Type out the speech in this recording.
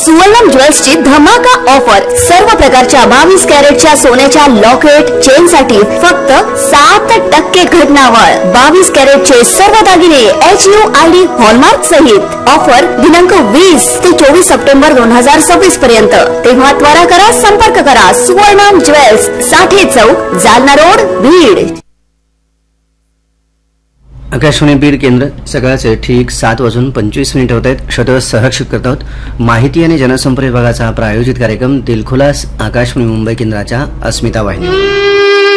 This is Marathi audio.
सुवर्णम ज्वेल्सची धमाका ऑफर। सर्व प्रकारच्या 22 कॅरेटच्या सोन्याच्या लॉकेट चेन साठी फक्त 7% घटनावळ। 22 कॅरेटचे सर्व दागिने HUID हॉलमार्क सहित। ऑफर दिनांक 20 ते 24 सप्टेंबर 2026 पर्यंत। तेव्हा त्वरा करा, संपर्क करा। सुवर्णम ज्वेल्स, साठे चौक, जालना रोड, बीड। आकाशवाणी बीड केंद्र सकाळचे ठीक 7:25 होत आहेत। श्रोते सहर्षित करत आहोत माहिती आणि जनसंपर्क विभागाचा प्रायोजित कार्यक्रम दिलखुलास आकाशवाणी मुंबई केंद्राच्या अस्मिता वाहिनी।